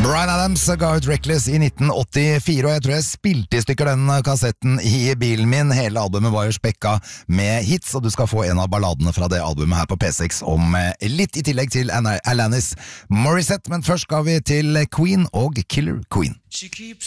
Bryan Adams ga ut Reckless i 1984, og jeg tror jeg spilte i stykker den kassetten i bilen min. Hele albumet var jo spekka med hits, og du skal få en av balladene fra det albumet her på P6 om litt, i tillegg til Alanis Morissette. Men først skal vi til Queen og Killer Queen.